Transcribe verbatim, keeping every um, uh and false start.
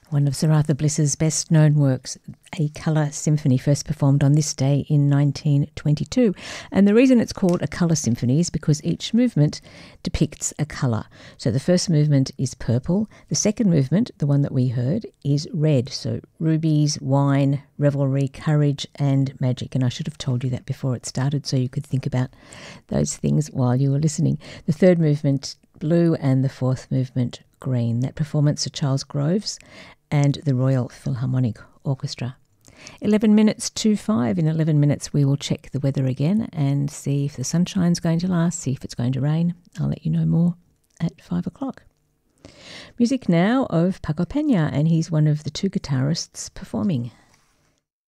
One of Sir Arthur Bliss's best-known works, A Colour Symphony, first performed on this day in nineteen twenty-two. And the reason it's called a colour symphony is because each movement depicts a colour. So the first movement is purple. The second movement, the one that we heard, is red. So rubies, wine, revelry, courage and magic. And I should have told you that before it started so you could think about those things while you were listening. The third movement, blue, and the fourth movement, green. That performance, Sir Charles Groves and the Royal Philharmonic Orchestra. eleven minutes to five. In eleven minutes we will check the weather again and see if the sunshine's going to last, see if it's going to rain. I'll let you know more at five o'clock. Music now of Paco Peña, and he's one of the two guitarists performing.